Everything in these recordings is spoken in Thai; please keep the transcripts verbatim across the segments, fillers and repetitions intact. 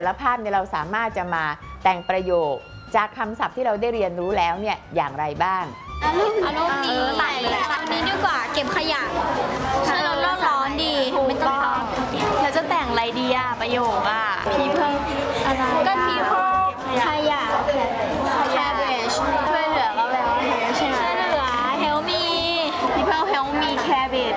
และภาพเนี่ยเราสามารถจะมาแต่งประโยคจากคำศัพท์ที่เราได้เรียนรู้แล้วเนี่ยอย่างไรบ้างอารมณ์อารมณ์นี้แต่อันนี้ดีกว่าเก็บขยะถ้าเราโลกร้อนดีไม่ต้องเราจะแต่งอะไรดีอะประโยคอะพีเพิลอะไรก็พีเพิลขยะแคบเบจช่วยเหลือก็แล้วใช่ไหมช่วยเหลือ help me people help me cabbage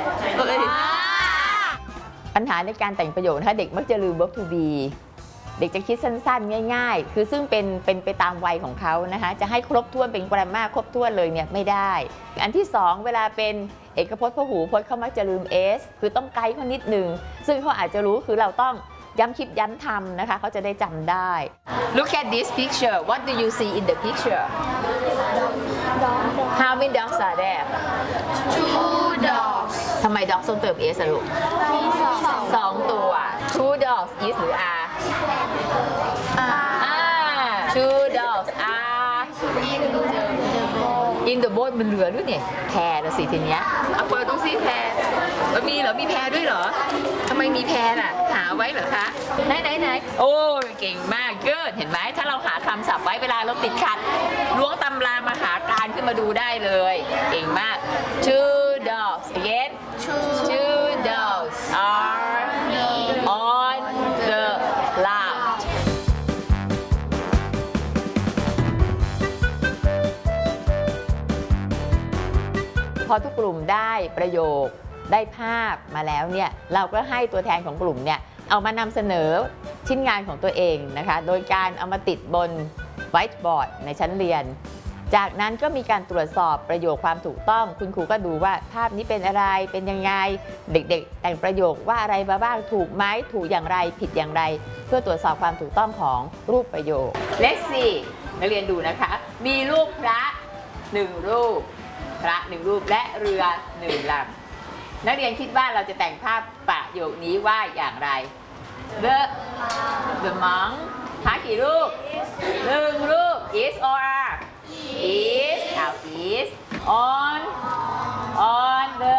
ปัญหาในการแต่งประโยคถ้าเด็กมักจะลืม verb to be เด็กจะคิดสั้นๆง่ายๆคือซึ่งเป็นเป็นไปตามวัยของเขานะคะจะให้ครบถ้วนเป็น grammar ครบถ้วนเลยเนี่ยไม่ได้อันที่สองเวลาเป็นเอกพจน์พหูพจน์เขามักจะลืม s คือต้องไกด์เขานิดนึงซึ่งเขาอาจจะรู้คือเราต้องย้ำคิดย้ำทำนะคะเขาจะได้จำได้ Look at this picture What do you see in the picture How many dogs are there two dogs ทำไม dogs ต้องเติม s ลูกสองตัว Two dogs is หรือ are Two dogs are in the boat มันเรือด้วยเนี่ยแพนะสิทีเนี้ยเอาเปิดดูสิแพมันมีเหรอมีแพด้วยเหรอทำไมมีแพน่ะหาไว้เหรอคะไหนไหนไหนโอ้เก่งมากเกิดเห็นไหมถ้าเราหาคำศัพท์ไว้เวลาเราติดขัดล้วงตำรามาหาการขึ้นมาดูได้เลยเก่งมาก Two dogs again Two dogs are on the leftพอทุกกลุ่มได้ประโยคได้ภาพมาแล้วเนี่ยเราก็ให้ตัวแทนของกลุ่มเนี่ยเอามานำเสนอชิ้นงานของตัวเองนะคะโดยการเอามาติดบนไวท์บอร์ดในชั้นเรียนจากนั้นก็มีการตรวจสอบประโยคความถูกต้องคุณครูก็ดูว่าภาพนี้เป็นอะไรเป็นยังไงเด็กๆแต่งประโยคว่าอะไรมาบ้างถูกไหมถูกอย่างไรผิดอย่างไรเพื่อตรวจสอบความถูกต้องของรูปประโยค Let's see นักเรียนดูนะคะมีรูปพระหนึ่งรูปพระหนึ่งรูปและเรือหนึ่งลำนักเรียนคิดว่าเราจะแต่งภาพประโยคนี้ว่าอย่างไร The The monk พระกี่รูปหนึ่งรูป is or are is เอา is on on the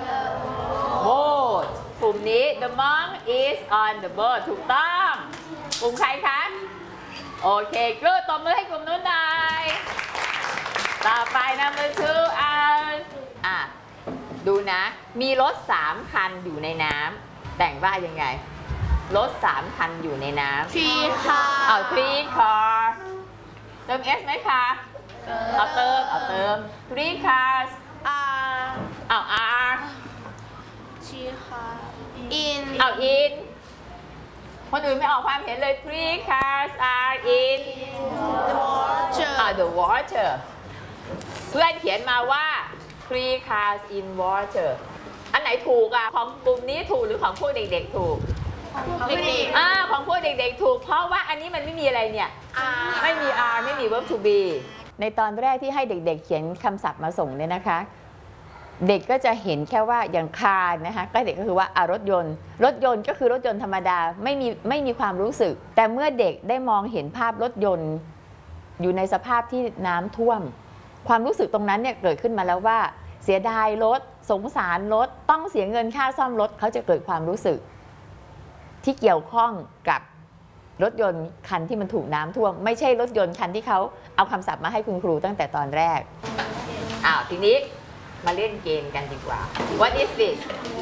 boat กลุ่มนี้ the monk is on the boat ถูกต้องกลุ่มใครคะโอเคก็ตบมือให้กลุ่มนู้นหน่อยต่อไป number two อ่านอ่ะดูนะมีรถสามคันอยู่ในน้ำแต่งว่ายังไงรถสามคันอยู่ในน้ำ three car เอา three car เติม s ไหมคะเอาเติมเอาเติม three cars are เอา are three car in เอา in คนอื่นไม่ออกความเห็นเลย three cars are in water เอา the water เพื่อนเขียนมาว่า three cars in water อันไหนถูกอ่ะของกลุ่มนี้ถูกหรือของพวกเด็กๆถูกของเด็กอ่าของพวกเด็กๆถูกเพราะว่าอันนี้มันไม่มีอะไรเนี่ยไม่มี are ไม่มี verb to be ในตอนแรกที่ให้เด็กๆเขียนคำศัพท์มาส่งเนี่ยนะคะเด็กก็จะเห็นแค่ว่าอย่างคาร์นะคะก็เด็กก็คือว่าอ่ารถยนต์รถยนต์ก็คือรถยนต์ธรรมดาไม่มีไม่มีความรู้สึกแต่เมื่อเด็กได้มองเห็นภาพรถยนต์อยู่ในสภาพที่น้ำท่วมความรู้สึกตรงนั้นเนี่ยเกิดขึ้นมาแล้วว่าเสียดายรถสงสารรถต้องเสียเงินค่าซ่อมรถเขาจะเกิดความรู้สึกที่เกี่ยวข้องกับรถยนต์คันที่มันถูกน้ำท่วมไม่ใช่รถยนต์คันที่เขาเอาคำศัพท์มาให้คุณครูตั้งแต่ตอนแรกอ้าวทีนี้มาเล่นเกมกันดีกว่า What is this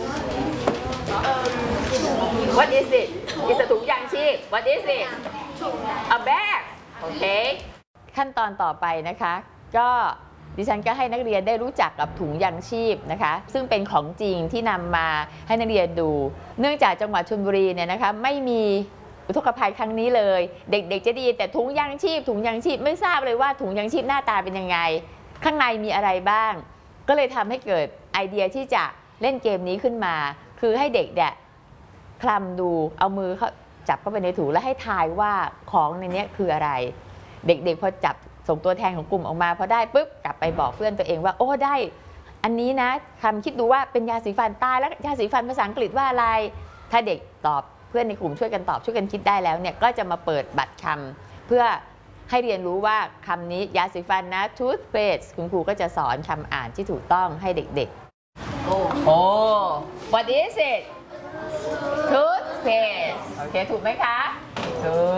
What is it It's a ถุงยางชีพ What is it A bag โอเคขั้นตอนต่อไปนะคะก็ดิฉันก็ให้นักเรียนได้รู้จักกับถุงยางชีพนะคะซึ่งเป็นของจริงที่นำมาให้นักเรียนดูเนื่องจากจังหวัดชลบุรีเนี่ยนะคะไม่มีอุทกภัยครั้งนี้เลยเด็กๆจะได้ยินแต่ถุงยางชีพถุงยางชีพไม่ทราบเลยว่าถุงยางชีพหน้าตาเป็นยังไงข้างในมีอะไรบ้างก็เลยทำให้เกิดไอเดียที่จะเล่นเกมนี้ขึ้นมาคือให้เด็กเนี่ยคลำดูเอามือเขาจับเข้าไปในถุงแล้วให้ทายว่าของในนี้คืออะไรเด็กๆพอจับส่งตัวแทนของกลุ่มออกมาพอได้ปุ๊บกลับไปบอกเพื่อนตัวเองว่าโอ้ได้อันนี้นะคำคิดดูว่าเป็นยาสีฟันตายแล้วยาสีฟันภาษาอังกฤษว่าอะไรถ้าเด็กตอบเพื่อนในกลุ่มช่วยกันตอบช่วยกันคิดได้แล้วเนี่ยก็จะมาเปิดบัตรคำเพื่อให้เรียนรู้ว่าคำนี้ยาสีฟันนะ toothpaste คุณครูก็จะสอนคำอ่านที่ถูกต้องให้เด็กๆโอ้โห what is it toothpaste โอเคถูกไหมคะถูก